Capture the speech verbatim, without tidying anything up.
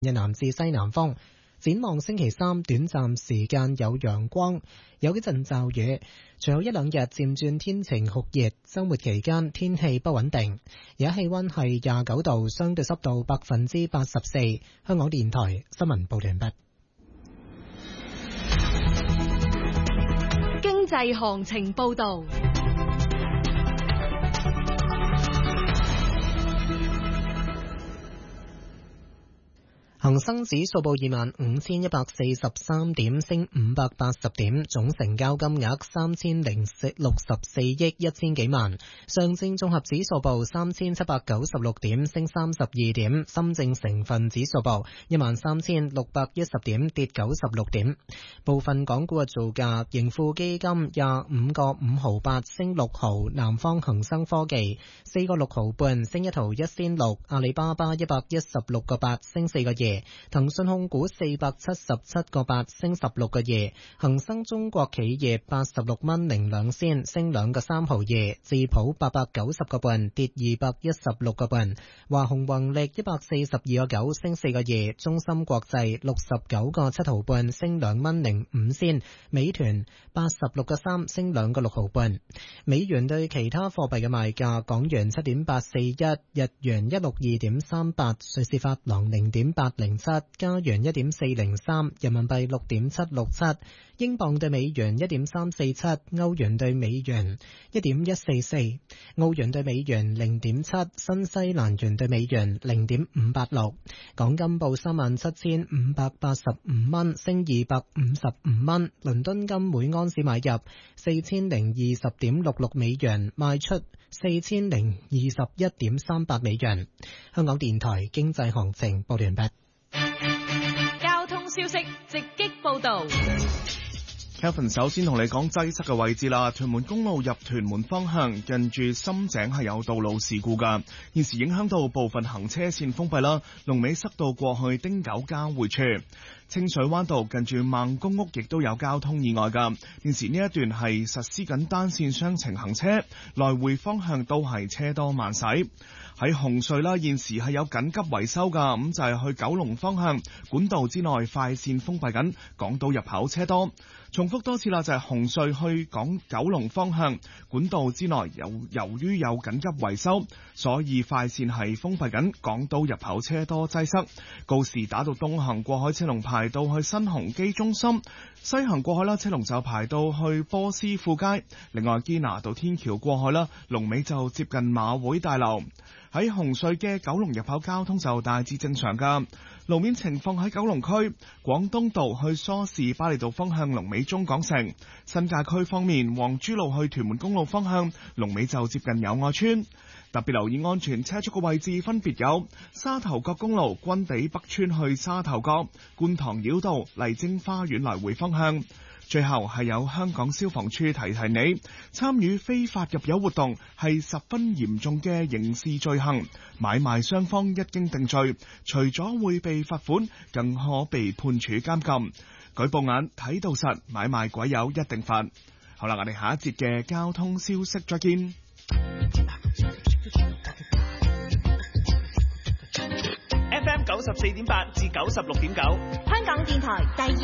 日南至西南風。展望星期三，短暫時間有陽光，有幾陣驟雨，隨後一兩日漸轉天晴酷熱。週末期間天氣不穩定，而家氣溫係廿九度，相對濕度百分之八十四。香港電台新聞報完畢。 經濟行情報道。 恒生指數報二萬五千一百四十三點，升五百八十點，總成交金額三千零六十四億一千幾萬。上證綜合指數報三千七百九十六點，升三十二點。深證成分指數報一萬三千六百一十點，跌九十六點。部分港股嘅造價：盈富基金廿五個五毫八，升六毫；南方恒生科技四個六毫半，升一毫一仙六；阿里巴巴一百一十六個八，升四個二。騰訊控股四百七十七個八，升十六個二。恒生中國企業八十六蚊零兩仙，升兩個三毫二。智普八百九十個半，跌二百一十六個半。華虹宏力一百四十二個九，升四個二。中芯國際六十九個七毫半，升兩蚊零五仙。美團八十六個三，升兩個六毫半。美元對其他貨幣嘅賣價：港元七點八四一，日元一六二點三八，瑞士法郎零點八零七，加元一點四零三，人民幣六點七六七，英鎊對美元一點三四七，歐元對美元一點一四四，澳元對美元零點七，新西蘭元對美元零點五八六。港金報三萬七千五百八十五蚊，升二百五十五蚊。倫敦金每盎司買入四千零二十點六六美元，賣出四千零二十一點三八美元。香港電台經濟行情報完畢。 交通消息直擊報道。 Kevin 首先同你講擠塞嘅位置啦，屯門公路入屯門方向近住深井係有道路事故㗎，現時影響到部分行車線封閉啦，龍尾塞到過去汀九交匯處。清水灣道近住孟公屋亦都有交通意外㗎，現時呢一段係實施緊單線雙程行車，來回方向都係車多慢駛。喺紅隧啦，現時係有緊急維修㗎，咁就係、是、去九龍方向管道之內快線封閉緊，港島入口車多。重複多次啦，就係、是、紅隧去港九龍方向管道之內由由於有緊急維修，所以快線係封閉緊，港島入口車多擠塞。告士打道東行過海車龍排到去新鴻基中心，西行過海啦，車龍就排到去波斯富街。另外堅拿道天橋過海啦，龍尾就接近馬會大樓。喺紅隧嘅九龍入口交通就大致正常噶。路面情況喺九龍區廣東道去梳士巴利道方向龍尾中港城，新界區方面黃珠路去屯門公路方向龍尾就接近友愛村。特別留意安全車速嘅位置分別有沙頭角公路軍地北村去沙頭角、觀塘繞道麗晶花園來回方向。最後係有香港消防處提提你，參與非法入油活動係十分嚴重嘅刑事罪行，買賣雙方一經定罪，除咗會被罰款，更可被判處監禁。舉報眼睇到實，買賣鬼友一定罰。好啦，我哋下一節嘅交通消息再見。 F M 九十四點八至九十六點九， 香港電台第二。